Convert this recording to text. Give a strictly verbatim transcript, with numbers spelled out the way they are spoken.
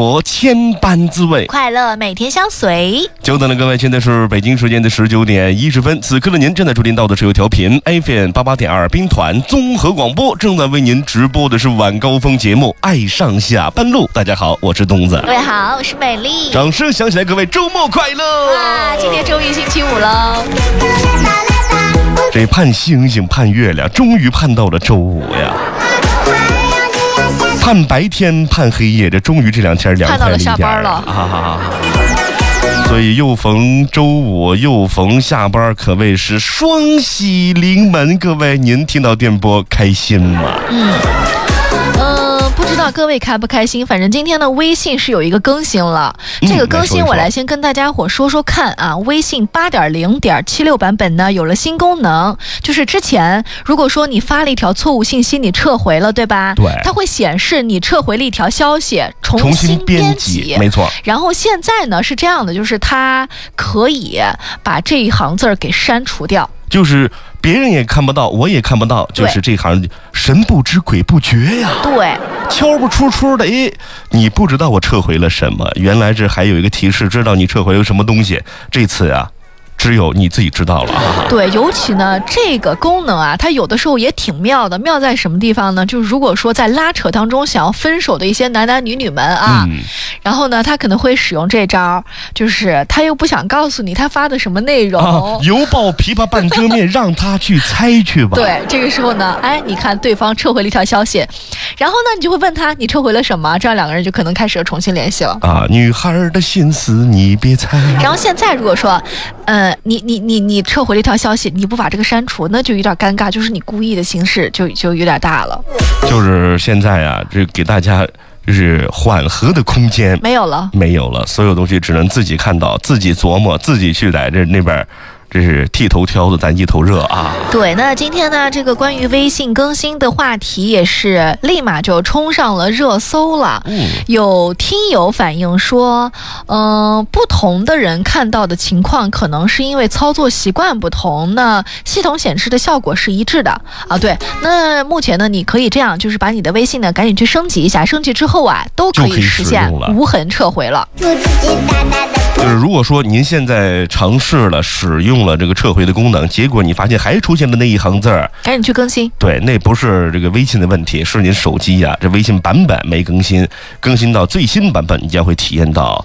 活千般滋味， 快乐每天相随。 久等了各位，现在是北京时间的十九点一十分，此刻的您正在收听到的是由调频 F M 八八点二兵团综合广播正在为您直播的是晚高峰节目《爱上下班路》。大家好，我是东子。 各位好，我是美丽。 掌声响起来，各位周末快乐！ 啊，今天周一星期五喽。 这盼星星盼月亮，终于盼到了周五呀。盼白天盼黑夜，这终于这两天凉快了一点， 盼到了下班了啊！所以又逢周五又逢下班，可谓是双喜临门。各位，您听到电波开心吗？ 嗯。不知道各位开不开心，反正今天的微信是有一个更新了。这个更新我来先跟大家伙说说看啊。微信 八点零点七六 版本呢有了新功能，就是之前如果说你发了一条错误信息，你撤回了，对吧？ 对， 它会显示你撤回了一条消息，重新编辑， 没错。 然后现在呢是这样的，就是它可以把这一行字给删除掉， 就是别人也看不到，我也看不到，就是这行神不知鬼不觉呀。 对， 悄不出出的，诶，你不知道我撤回了什么，原来这还有一个提示，知道你撤回了什么东西。这次啊，只有你自己知道了。 对，尤其呢这个功能啊，它有的时候也挺妙的。妙在什么地方呢？就是如果说在拉扯当中想要分手的一些男男女女们啊，嗯、然后呢他可能会使用这招，就是他又不想告诉你他发的什么内容， 啊、犹抱琵琶半遮面，让他去猜去吧。 对，这个时候呢，哎，你看对方撤回了一条消息，然后呢你就会问他你撤回了什么，这样两个人就可能开始重新联系了。 啊，女孩的心思你别猜。 然后现在如果说，呃，你你你你撤回了一条消息，你不把这个删除，那就有点尴尬，就是你故意的形式就就有点大了。 就是现在啊，这给大家就是缓和的空间没有了， 没有了，所有东西只能自己看到，自己琢磨，自己去在这那边。这是剃头挑子咱一头热啊！ 对，那今天呢，这个关于微信更新的话题也是立马就冲上了热搜了。嗯，有听友反映说，嗯、呃，不同的人看到的情况可能是因为操作习惯不同，那系统显示的效果是一致的啊。对，那目前呢，你可以这样，就是把你的微信呢赶紧去升级一下，升级之后啊，都可以实现无痕撤回了。 就是如果说您现在尝试了使用了这个撤回的功能，结果你发现还出现了那一行字儿， 赶紧去更新。 对，那不是这个微信的问题，是您手机呀、啊，这微信版本没更新，更新到最新版本，你将会体验到